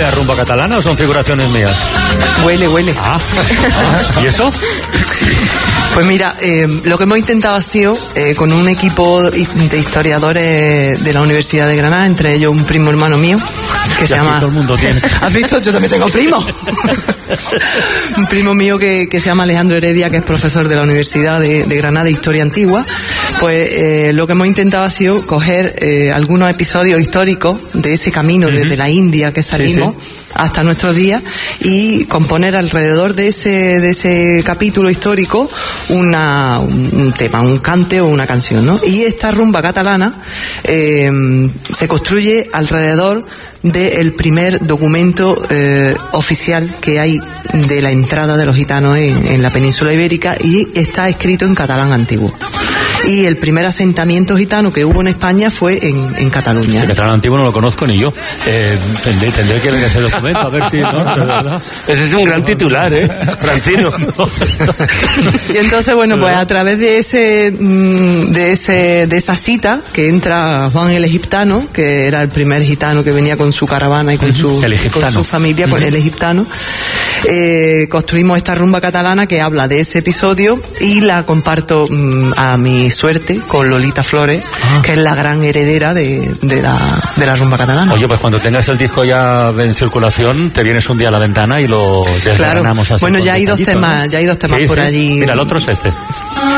esta rumba catalana o son figuraciones mías? Huele. ¿Y eso? Pues mira, lo que hemos intentado ha sido, con un equipo de historiadores de la Universidad de Granada, entre ellos un primo hermano mío, que se llama... Todo el mundo tiene. ¿Has visto? Yo también tengo primo. Un primo mío que se llama Alejandro Heredia, que es profesor de la Universidad de Granada de Historia Antigua. Pues lo que hemos intentado ha sido coger algunos episodios históricos de ese camino desde la India que salimos hasta nuestros días y componer alrededor de ese capítulo histórico un tema, un cante o una canción, ¿no? Y esta rumba catalana se construye alrededor del primer documento oficial que hay de la entrada de los gitanos en la península ibérica, y está escrito en catalán antiguo. Y el primer asentamiento gitano que hubo en España fue en Cataluña. El catalán antiguo no lo conozco ni yo. Tendré que ver ese documento, a ver si... ¿no? Ese es un gran titular, Francino. Y entonces, bueno, pues a través de esa cita que entra Juan el Egiptano, que era el primer gitano que venía con su caravana y con su familia, con el egiptano, construimos esta rumba catalana que habla de ese episodio, y la comparto a mi suerte con Lolita Flores, que es la gran heredera de la rumba catalana. Oye, pues cuando tengas el disco ya en circulación, te vienes un día a la ventana y lo desgranamos así. Bueno, ya hay dos temas, ¿no? por allí. Mira, el otro es este.